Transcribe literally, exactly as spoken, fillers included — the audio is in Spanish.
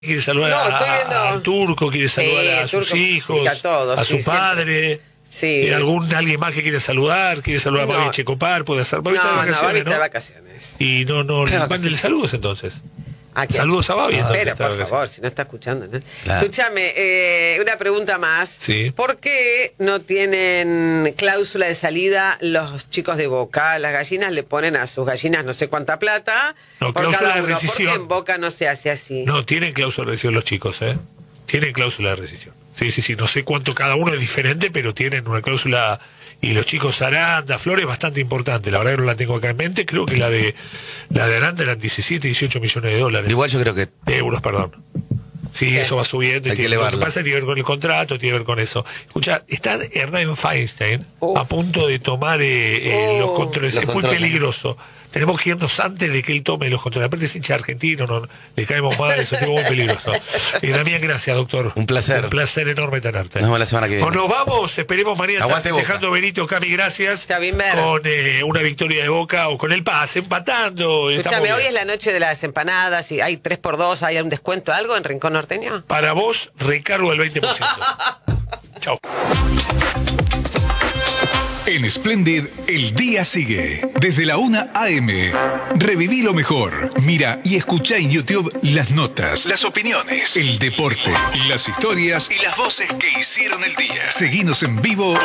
quiere saludar No, a, estoy viendo- al turco, quiere saludar Sí, a el sus turco, hijos, sí, a todos, a sí, su siempre. padre. Sí. Eh, algún alguien más que quiere saludar, quiere saludar No. a Babi Checopar, puede hacer. Babi está de No, no, vacaciones, Babi está de ¿no? vacaciones. Y no, no, Está de mándele vacaciones. saludos entonces. ¿A quién? Saludos a Babi. entonces, Pero, está de por vacaciones. favor, si no está escuchando, ¿no? Claro. Escúchame, eh, una pregunta más. Sí. ¿Por qué no tienen cláusula de salida los chicos de Boca? Las gallinas le ponen a sus gallinas no sé cuánta plata. No, por cláusula cada de uno. ¿Por rescisión. qué en Boca no se hace así? No, tienen cláusula de rescisión los chicos, ¿eh? Tienen cláusula de rescisión. Sí, sí, sí. No sé cuánto cada uno es diferente, pero tienen una cláusula. Y los chicos Aranda, Flores, bastante importante. La verdad que no la tengo acá en mente. Creo que la de la de Aranda eran diecisiete, dieciocho millones de dólares. Igual yo creo que De euros, perdón. Sí, eso va subiendo. Y Hay que tiene, lo que elevarla. pasa tiene que ver con el contrato, tiene que ver con eso. Escucha, está Hernán Feinstein Uf. a punto de tomar eh, eh, los Oh. controles. Los es muy controles. peligroso. Tenemos que irnos antes de que él tome los controles. Aparte es hincha argentino, no, le caemos mal, es un tipo muy peligroso. Eh, Damián, gracias, doctor. Un placer. Un placer enorme tenerte. Nos vemos la semana que viene. O nos vamos, esperemos mañana estar Aguante Boca. festejando Benito, Cami, gracias. Chao, Bimber. Con eh, una victoria de Boca o con el pase, empatando. estamos Escúchame, bien. hoy es la noche de las empanadas y hay tres por dos, ¿hay un descuento, algo en Rincón Norteño? Para vos, recargo del veinte por ciento. Chao. En Splendid, el día sigue. Desde la una a eme. Reviví lo mejor. Mira y escucha en YouTube las notas, las opiniones, el deporte, las historias y las voces que hicieron el día. Seguinos en vivo